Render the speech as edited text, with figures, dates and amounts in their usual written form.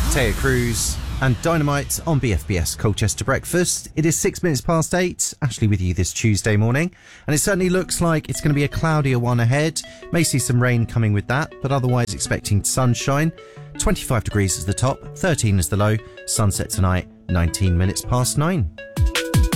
Taya Cruz and Dynamite on BFBS Colchester Breakfast. It is 6 minutes past 8. Ashley with you this Tuesday morning. And it certainly looks like it's going to be a cloudier one ahead. May see some rain coming with that, but otherwise expecting sunshine. 25 degrees is the top, 13 is the low. Sunset tonight, 19 minutes past 9.